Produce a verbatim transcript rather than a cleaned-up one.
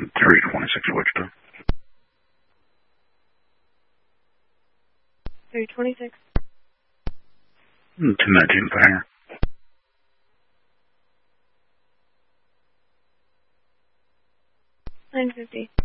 three twenty-six Wichita. three twenty-six. two nineteen Fanger. nine fifty.